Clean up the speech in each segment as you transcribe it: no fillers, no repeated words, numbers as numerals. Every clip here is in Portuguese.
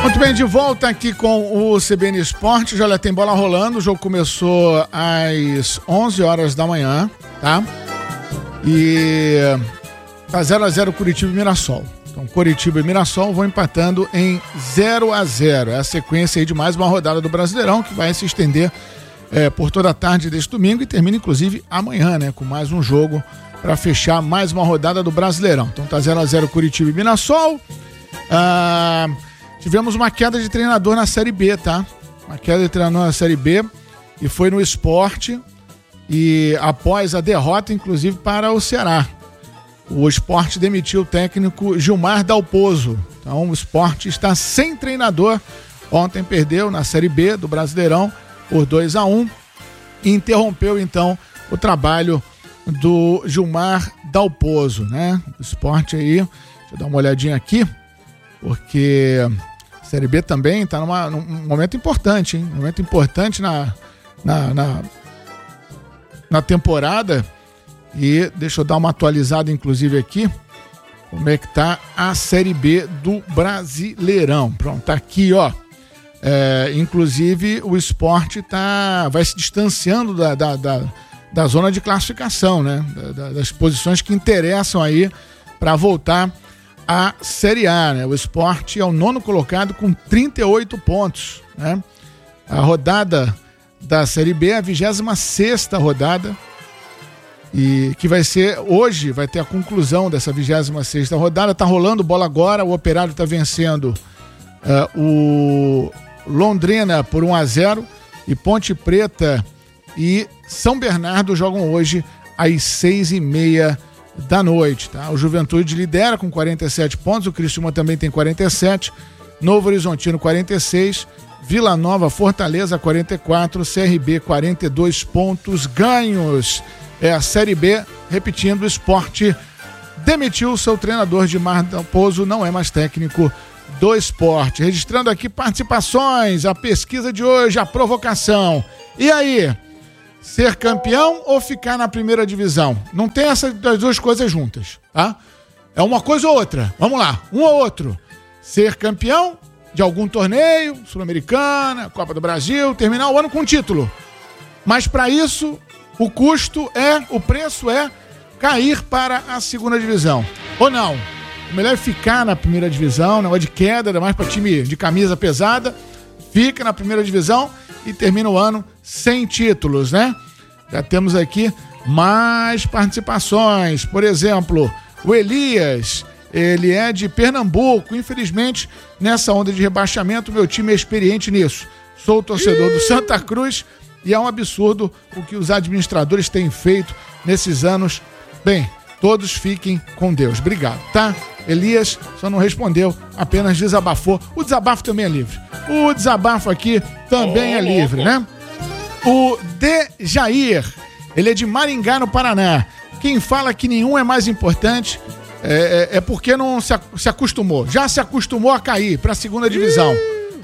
Muito bem, de volta aqui com o CBN Esporte. Já tem bola rolando, o jogo começou às 11 horas da manhã, tá? E tá 0-0 Curitiba e Mirassol. Então, Curitiba e Mirassol vão empatando em 0-0. É a sequência aí de mais uma rodada do Brasileirão, que vai se estender por toda a tarde deste domingo e termina, inclusive, amanhã, né? Com mais um jogo para fechar mais uma rodada do Brasileirão. Então, tá 0-0 Curitiba e Mirassol. Tivemos uma queda de treinador na Série B, tá? Uma queda de treinador na Série B e foi no Sport e após a derrota, inclusive, para o Ceará. O Sport demitiu o técnico Gilmar Dalpozo. Então o Sport está sem treinador. Ontem perdeu na Série B do Brasileirão por 2-1 e interrompeu então o trabalho do Gilmar Dalpozo, né? O Sport aí, deixa eu dar uma olhadinha aqui, porque a Série B também está num momento importante, hein? Um momento importante na temporada. E deixa eu dar uma atualizada, inclusive, aqui, como é que tá a Série B do Brasileirão. Pronto, tá aqui, ó. Inclusive, o Sport vai se distanciando da zona de classificação, né? Das posições que interessam aí para voltar à Série A, né? O Sport é o 9º colocado com 38 pontos, né? A rodada da Série B é a 26ª rodada, e que vai ser hoje, vai ter a conclusão dessa 26ª rodada. Tá rolando bola agora, o Operário tá vencendo o Londrina por 1-0 e Ponte Preta e São Bernardo jogam hoje às 6h30 da noite, tá? O Juventude lidera com 47 pontos, o Criciúma também tem 47, Novo Horizontino 46, Vila Nova, Fortaleza 44, CRB 42 pontos ganhos. É a Série B, repetindo, o Sport demitiu seu treinador Gilmar Dalpozo, não é mais técnico do Sport. Registrando aqui participações, a pesquisa de hoje, a provocação. E aí, ser campeão ou ficar na primeira divisão? Não tem essas duas coisas juntas, tá? É uma coisa ou outra. Vamos lá, um ou outro. Ser campeão de algum torneio, Sul-Americana, Copa do Brasil, terminar o ano com título. Mas para isso, o preço é cair para a segunda divisão. Ou não? O melhor é ficar na primeira divisão, negócio de queda, ainda mais para time de camisa pesada. Fica na primeira divisão e termina o ano sem títulos, né? Já temos aqui mais participações. Por exemplo, o Elias, ele é de Pernambuco. Infelizmente, nessa onda de rebaixamento, meu time é experiente nisso. Sou torcedor do Santa Cruz e é um absurdo o que os administradores têm feito nesses anos. Bem, todos fiquem com Deus. Obrigado, tá? Elias só não respondeu, apenas desabafou. O desabafo também é livre. O desabafo aqui também é livre, né? O Dejair, ele é de Maringá, no Paraná. Quem fala que nenhum é mais importante é porque não se acostumou. Já se acostumou a cair para a segunda divisão.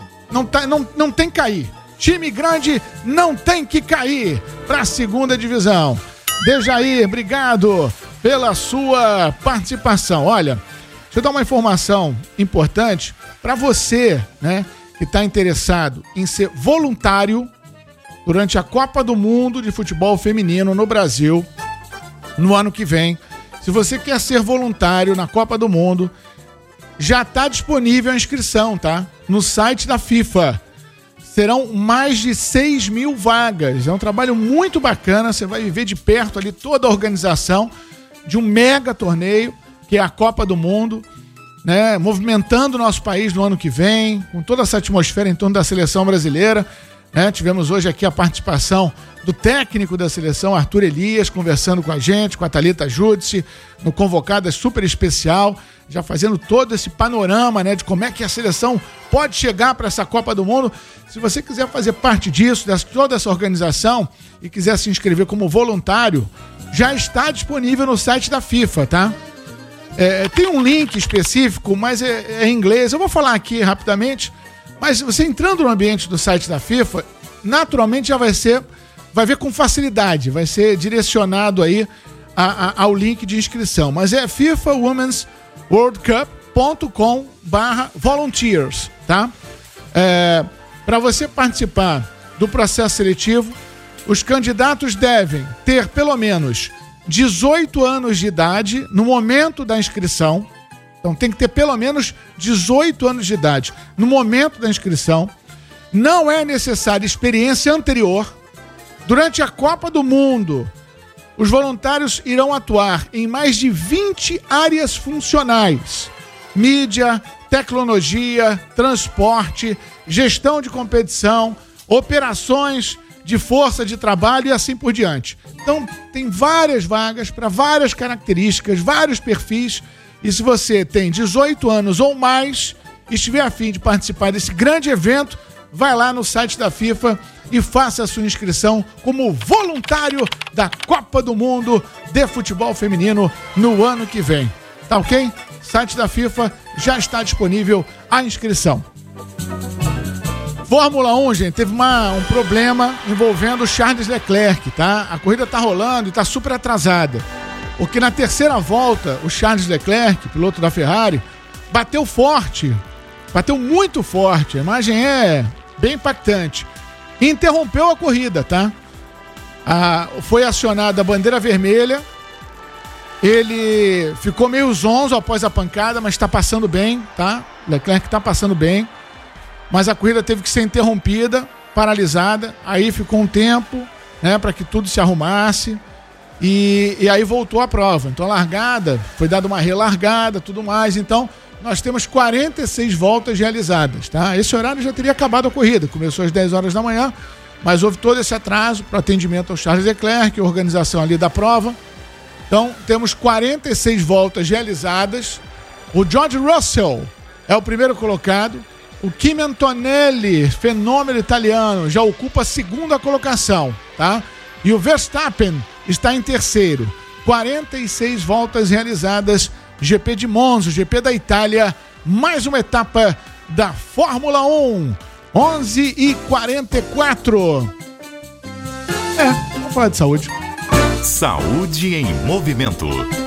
Não tem que cair. Time grande não tem que cair para a segunda divisão. Dejair, obrigado pela sua participação. Olha, deixa eu dar uma informação importante para você, né, que está interessado em ser voluntário durante a Copa do Mundo de Futebol Feminino no Brasil no ano que vem. Se você quer ser voluntário na Copa do Mundo, já está disponível a inscrição, tá? No site da FIFA. Serão mais de 6.000 vagas. É um trabalho muito bacana. Você vai viver de perto ali toda a organização de um mega torneio, que é a Copa do Mundo, né? Movimentando o nosso país no ano que vem, com toda essa atmosfera em torno da seleção brasileira, né? Tivemos hoje aqui a participação do técnico da seleção, Arthur Elias, conversando com a gente, com a Thalita Júdice, no Convocadas super especial, já fazendo todo esse panorama, né, de como é que a seleção pode chegar para essa Copa do Mundo. Se você quiser fazer parte disso, toda essa organização, e quiser se inscrever como voluntário, já está disponível no site da FIFA, tá? Tem um link específico, mas é em inglês. Eu vou falar aqui rapidamente, mas você entrando no ambiente do site da FIFA, naturalmente já vai ver com facilidade, vai ser direcionado aí ao link de inscrição. Mas é FIFA Women's World Cup fifacom.com/volunteers, tá? Para você participar do processo seletivo, os candidatos devem ter pelo menos 18 anos de idade no momento da inscrição. Então tem que ter pelo menos 18 anos de idade no momento da inscrição. Não é necessária experiência anterior. Durante a Copa do Mundo, os voluntários irão atuar em mais de 20 áreas funcionais: mídia, tecnologia, transporte, gestão de competição, operações de força de trabalho e assim por diante. Então, tem várias vagas para várias características, vários perfis. E se você tem 18 anos ou mais e estiver a fim de participar desse grande evento, vai lá no site da FIFA e faça a sua inscrição como voluntário da Copa do Mundo de futebol feminino no ano que vem. Tá ok? Site da FIFA já está disponível a inscrição. Fórmula 1, gente, teve um problema envolvendo o Charles Leclerc, tá? A corrida tá rolando e tá super atrasada. Porque na terceira volta, o Charles Leclerc, piloto da Ferrari, bateu forte. Bateu muito forte. A imagem é bem impactante. E interrompeu a corrida, tá? Foi acionada a bandeira vermelha. Ele ficou meio zonzo após a pancada, mas tá passando bem, tá? Leclerc tá passando bem. Mas a corrida teve que ser interrompida, paralisada. Aí ficou um tempo, né, para que tudo se arrumasse. E aí voltou a prova. Então a largada, foi dada uma relargada, tudo mais. Então nós temos 46 voltas realizadas, tá? Esse horário já teria acabado a corrida. Começou às 10 horas da manhã, mas houve todo esse atraso para atendimento ao Charles Leclerc, organização ali da prova. Então temos 46 voltas realizadas. O George Russell é o primeiro colocado. O Kimi Antonelli, fenômeno italiano, já ocupa a segunda colocação, tá? E o Verstappen está em terceiro. 46 voltas realizadas. GP de Monza, GP da Itália. Mais uma etapa da Fórmula 1. 11h44. Vamos falar de saúde. Saúde em movimento.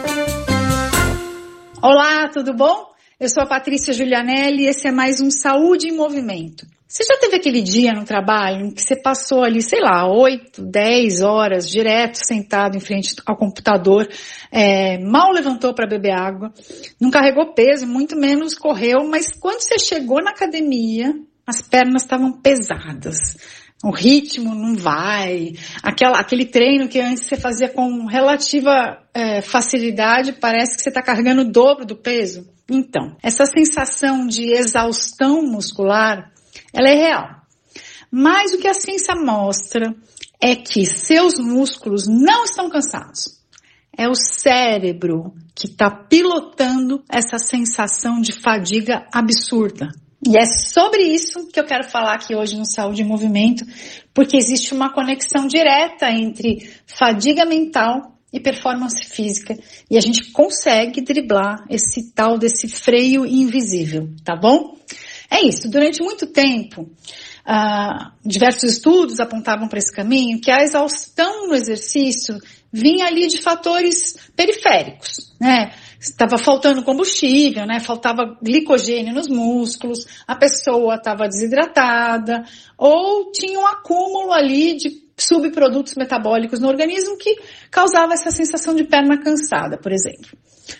Olá, tudo bom? Eu sou a Patrícia Giulianelli e esse é mais um Saúde em Movimento. Você já teve aquele dia no trabalho em que você passou ali, 8, 10 horas direto sentado em frente ao computador, mal levantou para beber água, não carregou peso, muito menos correu, mas quando você chegou na academia, as pernas estavam pesadas. O ritmo não vai, aquele treino que antes você fazia com relativa facilidade, parece que você está carregando o dobro do peso. Então, essa sensação de exaustão muscular, ela é real. Mas o que a ciência mostra é que seus músculos não estão cansados. É o cérebro que está pilotando essa sensação de fadiga absurda. E é sobre isso que eu quero falar aqui hoje no Saúde em Movimento, porque existe uma conexão direta entre fadiga mental e performance física, e a gente consegue driblar esse tal desse freio invisível, tá bom? É isso, durante muito tempo, diversos estudos apontavam para esse caminho, que a exaustão no exercício vinha ali de fatores periféricos, né? Estava faltando combustível, né? Faltava glicogênio nos músculos, a pessoa estava desidratada, ou tinha um acúmulo ali de subprodutos metabólicos no organismo que causava essa sensação de perna cansada, por exemplo.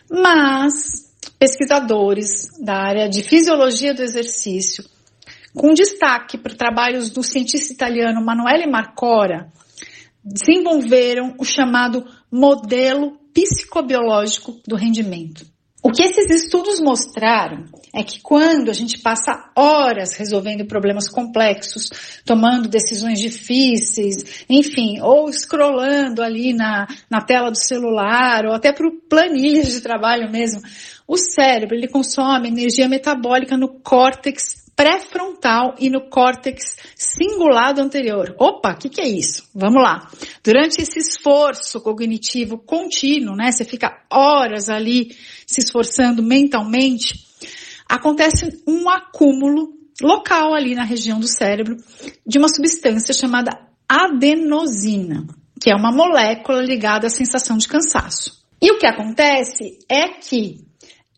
Mas pesquisadores da área de fisiologia do exercício, com destaque para trabalhos do cientista italiano Emanuele Marcora, desenvolveram o chamado modelo psicobiológico do rendimento. O que esses estudos mostraram é que quando a gente passa horas resolvendo problemas complexos, tomando decisões difíceis, enfim, ou scrollando ali na tela do celular, ou até para planilhas de trabalho mesmo, o cérebro ele consome energia metabólica no córtex pré-frontal e no córtex cingulado anterior. Opa, o que é isso? Vamos lá. Durante esse esforço cognitivo contínuo, né, você fica horas ali se esforçando mentalmente, acontece um acúmulo local ali na região do cérebro de uma substância chamada adenosina, que é uma molécula ligada à sensação de cansaço. E o que acontece é que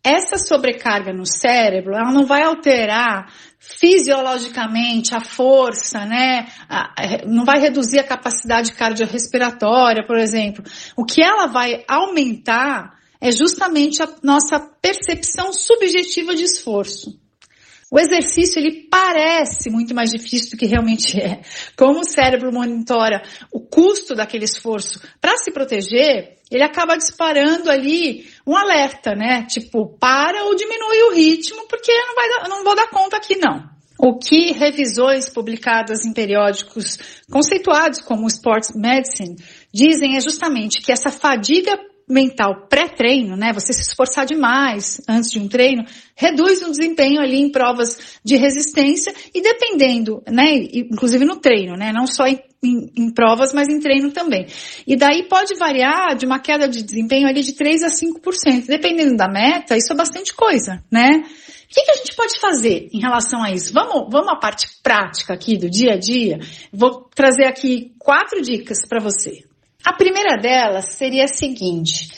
essa sobrecarga no cérebro, ela não vai alterar fisiologicamente a força, né? Não vai reduzir a capacidade cardiorrespiratória, por exemplo. O que ela vai aumentar é justamente a nossa percepção subjetiva de esforço. O exercício, ele parece muito mais difícil do que realmente é. Como o cérebro monitora o custo daquele esforço para se proteger, ele acaba disparando ali um alerta, né? Tipo, para ou diminui o ritmo, porque não vou dar conta aqui, não. O que revisões publicadas em periódicos conceituados como Sports Medicine dizem é justamente que essa fadiga mental pré-treino, né, você se esforçar demais antes de um treino, reduz o desempenho ali em provas de resistência e dependendo, né, inclusive no treino, né, não só em provas, mas em treino também. E daí pode variar de uma queda de desempenho ali de 3 a 5%. Dependendo da meta, isso é bastante coisa, né? O que a gente pode fazer em relação a isso? Vamos à parte prática aqui do dia a dia. Vou trazer aqui 4 dicas para você. A primeira delas seria a seguinte: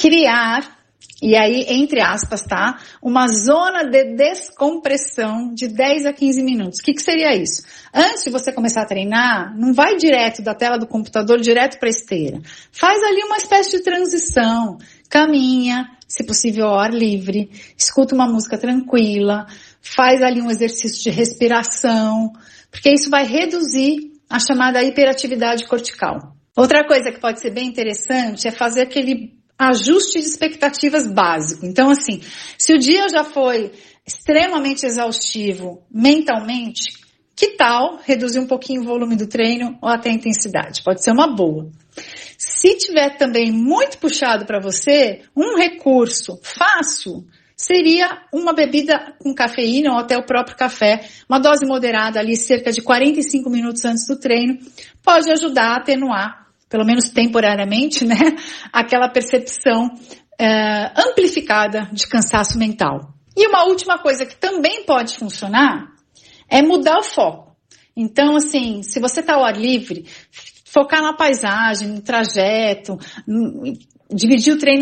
criar, e aí entre aspas, tá? Uma zona de descompressão de 10 a 15 minutos. O que seria isso? Antes de você começar a treinar, não vai direto da tela do computador direto para a esteira. Faz ali uma espécie de transição, caminha, se possível ao ar livre, escuta uma música tranquila, faz ali um exercício de respiração, porque isso vai reduzir a chamada hiperatividade cortical. Outra coisa que pode ser bem interessante é fazer aquele ajuste de expectativas básico. Então, assim, se o dia já foi extremamente exaustivo mentalmente, que tal reduzir um pouquinho o volume do treino ou até a intensidade? Pode ser uma boa. Se tiver também muito puxado para você, um recurso fácil seria uma bebida com cafeína ou até o próprio café, uma dose moderada ali, cerca de 45 minutos antes do treino, pode ajudar a atenuar, pelo menos temporariamente, né, aquela percepção amplificada de cansaço mental. E uma última coisa que também pode funcionar é mudar o foco. Então, assim, se você está ao ar livre, focar na paisagem, no trajeto, dividir o treino